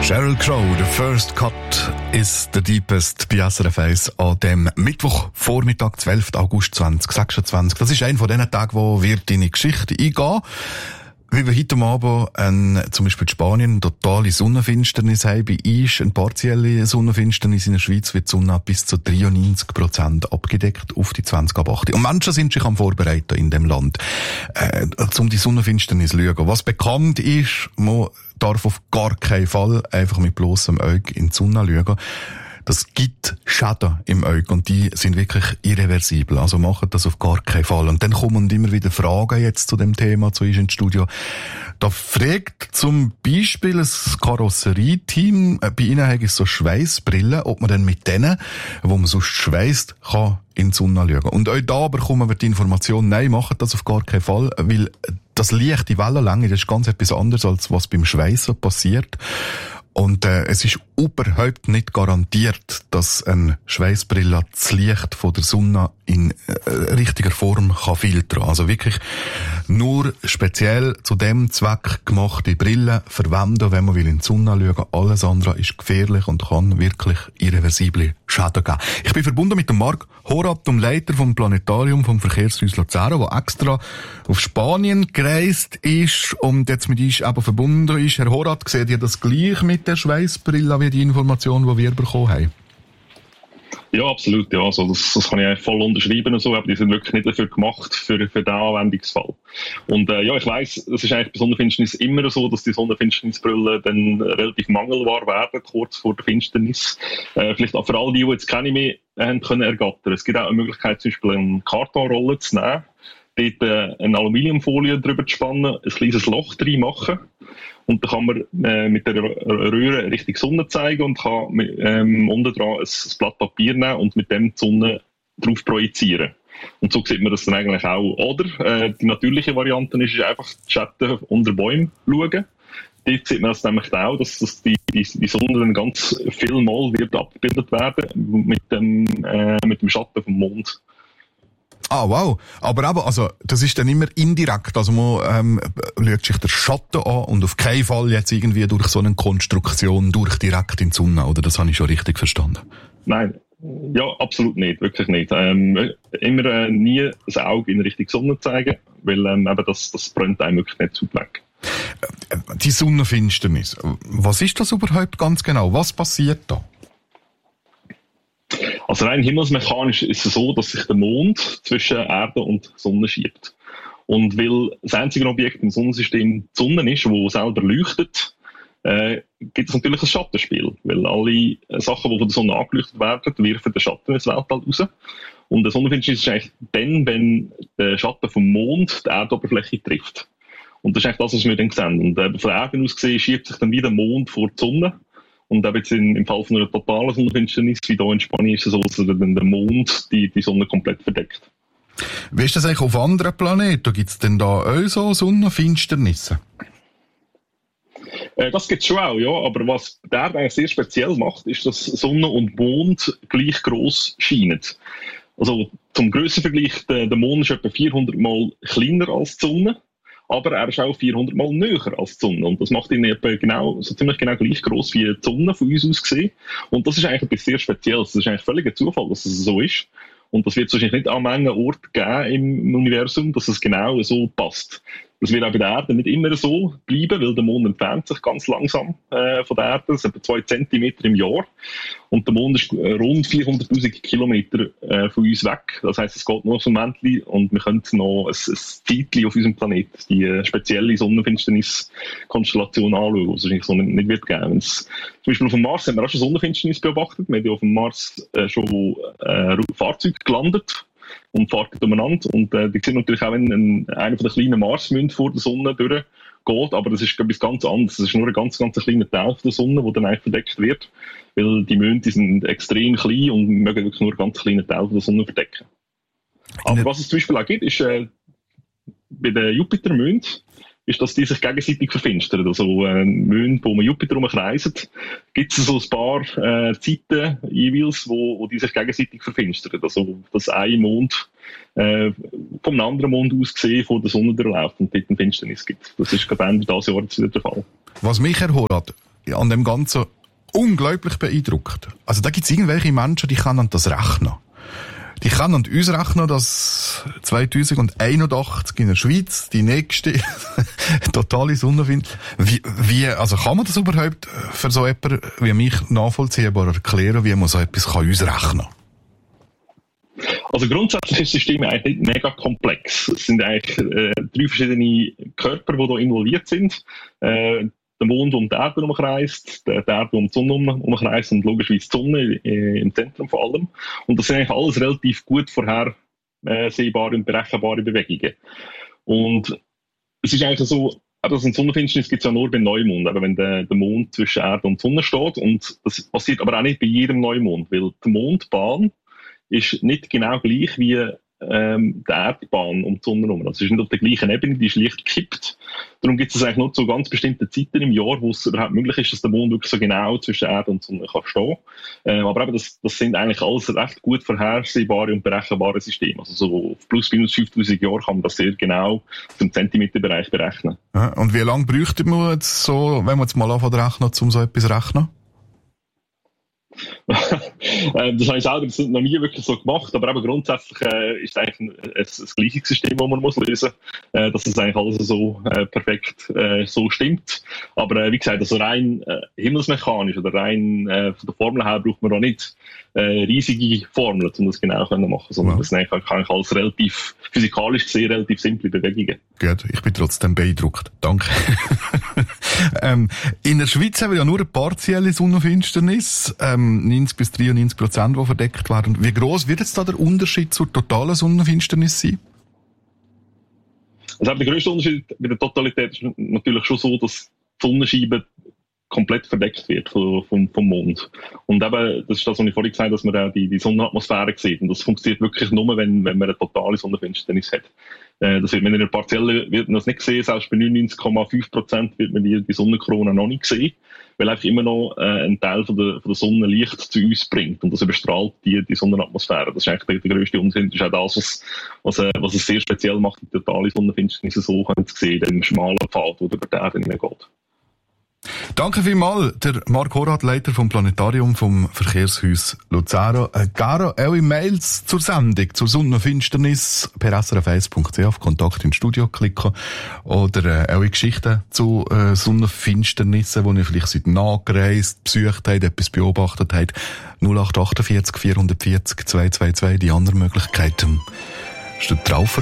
Sheryl Crow, The First Cut is the Deepest bei SRF 1 an dem Mittwochvormittag, 12. August 2026. Das ist einer von diesen Tagen, wo wir deine Geschichte eingehen. Wie wir heute Abend zum Beispiel in Spanien eine totale Sonnenfinsternis haben. Bei uns eine partielle Sonnenfinsternis. In der Schweiz wird die Sonne bis zu 93% abgedeckt auf die 20 ab 8. Und Menschen sind sich am Vorbereiten in dem Land, um die Sonnenfinsternis zu schauen. Was bekannt ist, man darf auf gar keinen Fall einfach mit bloßem Auge in die Sonne schauen. Das gibt Schäden im Auge und die sind wirklich irreversibel. Also macht das auf gar keinen Fall. Und dann kommen immer wieder Fragen jetzt zu dem Thema zu uns ins Studio. Da fragt zum Beispiel das Karosserieteam, bei ihnen haben so Schweissbrillen, ob man dann mit denen, wo man sonst schweisst, kann in die Sonne schauen. Und auch da bekommen wir die Information, nein, macht das auf gar keinen Fall, weil das Licht, die Wellenlänge, das ist ganz etwas anderes, als was beim Schweissen passiert. Und es ist überhaupt nicht garantiert, dass eine Schweissbrille das Licht von der Sonne in richtiger Form kann filtern. Also wirklich nur speziell zu dem Zweck gemachte Brillen verwenden, wenn man will in die Sonne schauen. Alles andere ist gefährlich und kann wirklich irreversible Schäden geben. Ich bin verbunden mit dem Marc Horat, dem Leiter vom Planetarium vom Verkehrshaus Luzern, der extra auf Spanien gereist ist und jetzt mit uns eben verbunden ist. Herr Horat, seht ihr das gleich mit der Schweissbrille wie die Information, die wir bekommen haben? Ja, absolut. Ja. Also das kann ich eigentlich voll unterschreiben. So. Aber die sind wirklich nicht dafür gemacht, für den Anwendungsfall. Und ja, ich weiss, es ist eigentlich bei Sonnenfinsternis immer so, dass die Sonnenfinsternisbrillen dann relativ mangelbar werden, kurz vor der Finsternis. Vielleicht auch für all die jetzt keine mehr haben können ergattern. Es gibt auch eine Möglichkeit, zum Beispiel eine Kartonrolle zu nehmen, dort eine Aluminiumfolie drüber zu spannen, ein kleines Loch drin machen. Und dann kann man mit der Röhre Richtung Sonne zeigen und kann unten dran ein Blatt Papier nehmen und mit dem die Sonne drauf projizieren. Und so sieht man das dann eigentlich auch. Oder die natürliche Variante ist einfach die Schatten unter Bäumen schauen. Dort sieht man das nämlich auch, dass die Sonne dann ganz viel Mal wird abgebildet werden mit dem Schatten vom Mond. Ah, wow. Aber eben, also, das ist dann immer indirekt. Also, man, schaut sich den Schatten an und auf keinen Fall jetzt irgendwie durch so eine Konstruktion direkt in die Sonne, oder? Das habe ich schon richtig verstanden. Nein. Ja, absolut nicht. Wirklich nicht. Immer nie das Auge in Richtung Sonne zeigen, weil, eben das brennt einem wirklich nicht zu weg. Die Sonnenfinsternis. Was ist das überhaupt ganz genau? Was passiert da? Also rein himmelsmechanisch ist es so, dass sich der Mond zwischen Erde und Sonne schiebt. Und weil das einzige Objekt im Sonnensystem die Sonne ist, wo selber leuchtet, gibt es natürlich ein Schattenspiel. Weil alle Sachen, die von der Sonne angeleuchtet werden, werfen den Schatten ins Weltall raus. Und der Sonnenfinsternis ist eigentlich dann, wenn der Schatten vom Mond die Erdoberfläche trifft. Und das ist eigentlich das, was wir dann sehen. Und von der Erde aus gesehen schiebt sich dann wieder der Mond vor die Sonne. Und eben jetzt im Fall von einer totalen Sonnenfinsternis, wie hier in Spanien, ist es so, dass dann der Mond die Sonne komplett verdeckt. Wie ist das eigentlich auf anderen Planeten? Gibt es denn da auch so Sonnenfinsternisse? Das gibt es schon auch, ja. Aber was die Erde eigentlich sehr speziell macht, ist, dass Sonne und Mond gleich gross scheinen. Also zum Grössenvergleich, der Mond ist etwa 400 Mal kleiner als die Sonne. Aber er ist auch 400 Mal näher als die Sonne. Und das macht ihn etwa ziemlich genau gleich gross wie die Sonne von uns aus gesehen. Und das ist eigentlich etwas sehr Spezielles. Das ist eigentlich völliger Zufall, dass es so ist. Und das wird es wahrscheinlich nicht an einem Ort geben im Universum, dass es genau so passt. Das wird auch bei der Erde nicht immer so bleiben, weil der Mond entfernt sich ganz langsam von der Erde. Das ist etwa 2 Zentimeter im Jahr. Und der Mond ist rund 400'000 Kilometer von uns weg. Das heisst, es geht nur so ein Männchen und wir können noch ein Zeitchen auf unserem Planeten die spezielle Sonnenfinsternis-Konstellation anschauen, die es wahrscheinlich so nicht wird geben. Zum Beispiel auf dem Mars haben wir auch schon Sonnenfinsternis beobachtet. Wir haben ja auf dem Mars schon Fahrzeuge gelandet und fahren umeinander. Und die sehen natürlich auch, wenn einer von den kleinen Marsmünden vor der Sonne durchgeht, aber das ist etwas ganz anderes. Das ist nur ein ganz kleiner Teil von der Sonne, der dann eigentlich verdeckt wird, weil die Monde sind extrem klein und mögen wirklich nur einen ganz kleinen Teil von der Sonne verdecken. Aber was es zum Beispiel auch gibt, ist bei den Jupitermönden, ist, dass die sich gegenseitig verfinstern. Also Monde, wo man Jupiter herumkreisen, gibt es so ein paar Zeiten jeweils, wo die sich gegenseitig verfinstern. Also dass ein Mond vom anderen Mond aus gesehen vor der Sonne durchläuft und dort eine Finsternis gibt. Das ist gerade Ende dieses Jahres wieder der Fall. Was mich erholt, an dem Ganzen unglaublich beeindruckt. Also da gibt's irgendwelche Menschen, die können das rechnen. Die können und uns rechnen, dass 2081 in der Schweiz die nächste totale Sonnenfinsternis. Also kann man das überhaupt für so jemanden wie mich nachvollziehbar erklären, wie man so etwas kann uns rechnen? Also grundsätzlich ist das System eigentlich nicht mega komplex. Es sind eigentlich 3 verschiedene Körper, die da involviert sind. Der Mond um die Erde umkreist, der Erde um die Sonne umkreist und logischerweise die Sonne im Zentrum von allem. Und das sind eigentlich alles relativ gut vorhersehbare und berechenbare Bewegungen. Und es ist eigentlich so, dass ein Sonnenfinsternis gibt es ja nur bei Neumond, aber wenn der Mond zwischen Erde und Sonne steht. Und das passiert aber auch nicht bei jedem Neumond, weil die Mondbahn ist nicht genau gleich wie die Erdbahn um die Sonne herum. Also es ist nicht auf der gleichen Ebene, die ist leicht gekippt. Darum gibt es eigentlich nur zu ganz bestimmten Zeiten im Jahr, wo es überhaupt möglich ist, dass der Mond wirklich so genau zwischen Erde und Sonne kann stehen. Aber eben das sind eigentlich alles recht gut vorhersehbare und berechenbare Systeme. Also so auf plus minus 5000 Jahre kann man das sehr genau zum Zentimeterbereich berechnen. Ja, und wie lange bräuchte man jetzt so, wenn man jetzt mal anfängt rechnen, um so etwas zu rechnen? Das habe ich selber noch nie wirklich so gemacht, aber eben grundsätzlich ist es eigentlich ein Gleichungssystem, das man muss lösen muss, dass es eigentlich alles so perfekt so stimmt. Aber wie gesagt, also rein himmelsmechanisch oder rein von der Formel her braucht man auch nicht riesige Formeln, um das genau zu machen, sondern das sind eigentlich alles relativ physikalisch gesehen relativ simple Bewegungen. Gut, ich bin trotzdem beeindruckt. Danke. In der Schweiz haben wir ja nur eine partielle Sonnenfinsternis, 90-93%, die verdeckt werden. Wie gross wird jetzt da der Unterschied zur totalen Sonnenfinsternis sein? Also der grösste Unterschied bei der Totalität ist natürlich schon so, dass die Sonnenscheibe komplett verdeckt wird vom Mond. Und eben, das ist das, was ich vorhin gesagt habe, dass man auch die Sonnenatmosphäre sieht. Und das funktioniert wirklich nur, wenn man eine totale Sonnenfinsternis hat. Das wird man in der Partielle wird man das nicht sehen, selbst bei 99,5% wird man die Sonnenkrone noch nicht sehen, weil einfach immer noch ein Teil von der Sonne Licht zu uns bringt und das überstrahlt die Sonnenatmosphäre. Das ist eigentlich der grösste Unterschied. Das ist auch das, was es sehr speziell macht, die totale Sonnenfinsternis so zu sehen, dem schmalen Pfad, der über die Erde hineingeht. Danke vielmals, der Marc Horath, Leiter vom Planetarium vom Verkehrshaus Luzern. Gerne eure Mails zur Sendung, zur Sonnenfinsternis per srf1.ch auf Kontakt ins Studio klicken oder eure Geschichten zu Sonnenfinsternissen, die ihr vielleicht seid nachgereist, besucht habt, etwas beobachtet habt. 0848 440 222, die anderen Möglichkeiten. Steht drauf.